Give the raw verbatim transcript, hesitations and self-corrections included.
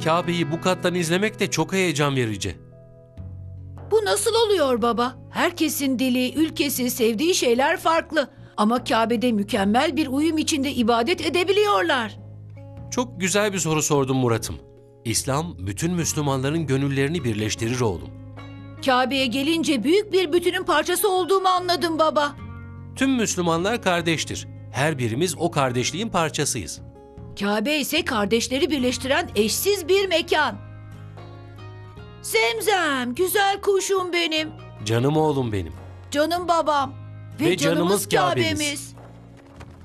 Kabe'yi bu kattan izlemek de çok heyecan verici. Bu nasıl oluyor baba? Herkesin dili, ülkesi, sevdiği şeyler farklı. Ama Kabe'de mükemmel bir uyum içinde ibadet edebiliyorlar. Çok güzel bir soru sordun Murat'ım. İslam bütün Müslümanların gönüllerini birleştirir oğlum. Kabe'ye gelince büyük bir bütünün parçası olduğumu anladım baba. Tüm Müslümanlar kardeştir. Her birimiz o kardeşliğin parçasıyız. Kabe ise kardeşleri birleştiren eşsiz bir mekan. Zemzem, güzel kuşum benim. Canım oğlum benim. Canım babam. Ve, Ve canımız canımız Kabe'miz. Kabe'miz.